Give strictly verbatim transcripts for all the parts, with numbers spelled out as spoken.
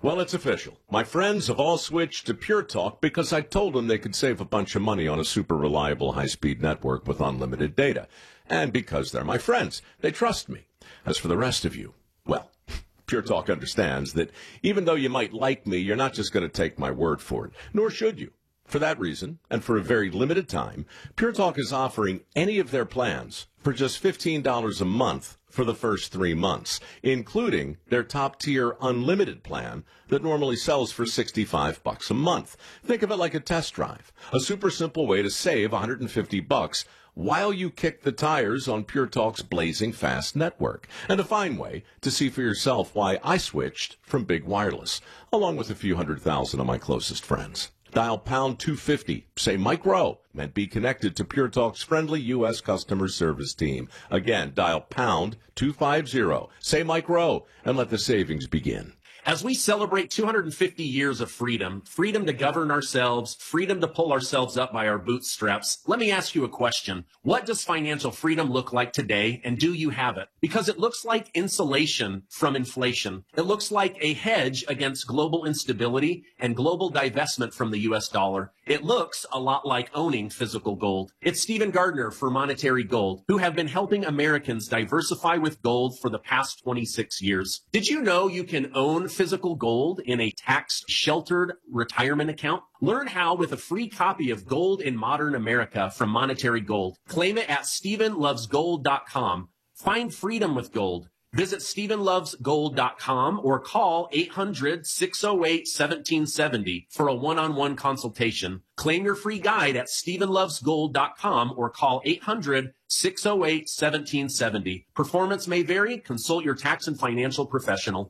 Well, it's official. My friends have all switched to Pure Talk because I told them they could save a bunch of money on a super reliable high-speed network with unlimited data. And because they're my friends, they trust me. As for the rest of you, well, Pure Talk understands that even though you might like me, you're not just going to take my word for it, nor should you. For that reason, and for a very limited time, Pure Talk is offering any of their plans for just fifteen dollars a month for the first three months, including their top-tier unlimited plan that normally sells for sixty-five bucks a month. Think of it like a test drive, a super simple way to save one hundred fifty bucks while you kick the tires on Pure Talk's blazing fast network, and a fine way to see for yourself why I switched from Big Wireless, along with a few hundred thousand of my closest friends. Dial pound two fifty, say Mike Rowe, and be connected to Pure Talk's friendly U S customer service team. Again, dial pound two fifty, say Mike Rowe, and let the savings begin. As we celebrate two hundred fifty years of freedom, freedom to govern ourselves, freedom to pull ourselves up by our bootstraps, let me ask you a question. What does financial freedom look like today, and do you have it? Because it looks like insulation from inflation. It looks like a hedge against global instability and global divestment from the U S dollar. It looks a lot like owning physical gold. It's Stephen Gardner for Monetary Gold, who have been helping Americans diversify with gold for the past twenty-six years. Did you know you can own physical gold in a tax-sheltered retirement account? Learn how with a free copy of Gold in Modern America from Monetary Gold. Claim it at Stephen Loves Gold dot com. Find freedom with gold. Visit Stephen Loves Gold dot com or call eight hundred, six oh eight, one seven seven oh for a one-on-one consultation. Claim your free guide at Stephen Loves Gold dot com or call eight hundred, six oh eight, one seven seven oh. Performance may vary. Consult your tax and financial professional.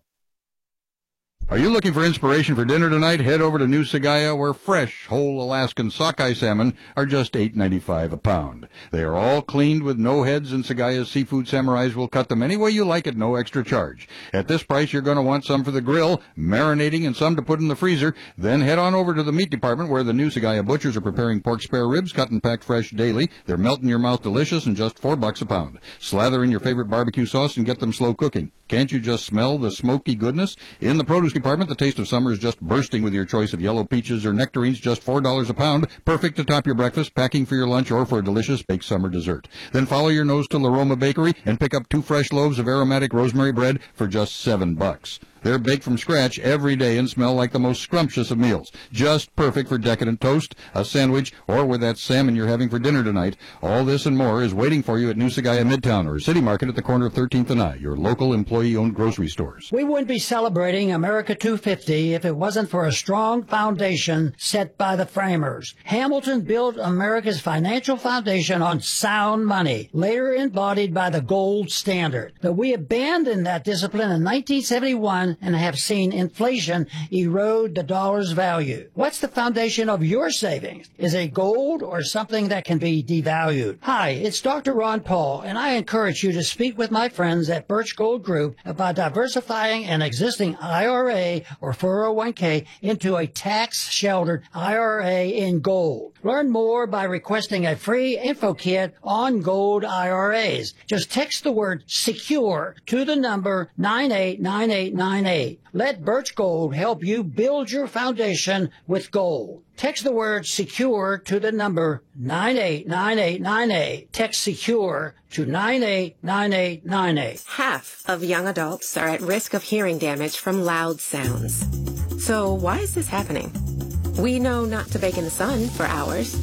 Are you looking for inspiration for dinner tonight? Head over to New Sagaya, where fresh, whole Alaskan sockeye salmon are just eight ninety-five a pound. They are all cleaned with no heads, and Sagaya's Seafood Samurais will cut them any way you like at no extra charge. At this price, you're going to want some for the grill, marinating, and some to put in the freezer. Then head on over to the meat department, where the New Sagaya butchers are preparing pork spare ribs, cut and packed fresh daily. They're melt-in-your-mouth delicious and just four bucks a pound. Slather in your favorite barbecue sauce and get them slow cooking. Can't you just smell the smoky goodness? In the produce department, the taste of summer is just bursting with your choice of yellow peaches or nectarines, just four dollars a pound. Perfect to top your breakfast, packing for your lunch, or for a delicious baked summer dessert. Then follow your nose to La Roma Bakery and pick up two fresh loaves of aromatic rosemary bread for just seven bucks. They're baked from scratch every day and smell like the most scrumptious of meals. Just perfect for decadent toast, a sandwich, or with that salmon you're having for dinner tonight. All this and more is waiting for you at New Sagaya Midtown or City Market at the corner of thirteenth and I, your local employee-owned grocery stores. We wouldn't be celebrating America two fifty if it wasn't for a strong foundation set by the framers. Hamilton built America's financial foundation on sound money, later embodied by the gold standard. But we abandoned that discipline in nineteen seventy-one and have seen inflation erode the dollar's value. What's the foundation of your savings? Is it gold or something that can be devalued? Hi, it's Doctor Ron Paul, and I encourage you to speak with my friends at Birch Gold Group about diversifying an existing I R A or four oh one k into a tax-sheltered I R A in gold. Learn more by requesting a free info kit on gold I R As. Just text the word SECURE to the number nine eight nine eight nine eight. Let Birch Gold help you build your foundation with gold. Text the word SECURE to the number nine eight nine eight nine eight. Text SECURE to nine eight nine eight nine eight. Half of young adults are at risk of hearing damage from loud sounds. So why is this happening? We know not to bake in the sun for hours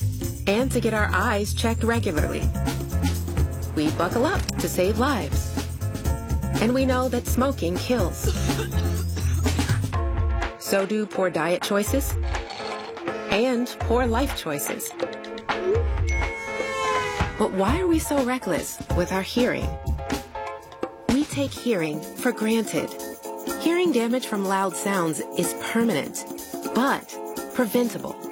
and to get our eyes checked regularly. We buckle up to save lives. And we know that smoking kills. So do poor diet choices and poor life choices. But why are we so reckless with our hearing? We take hearing for granted. Hearing damage from loud sounds is permanent, but preventable.